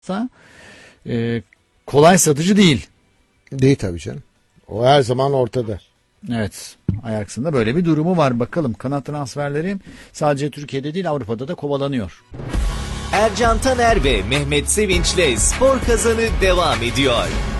kolay satıcı değil. Değil tabii canım. O her zaman ortada. Evet, Ajax'ın böyle bir durumu var. Bakalım, kanat transferleri sadece Türkiye'de değil Avrupa'da da kovalanıyor. Ercan Taner ve Mehmet Sevinç'le Spor Kazanı devam ediyor.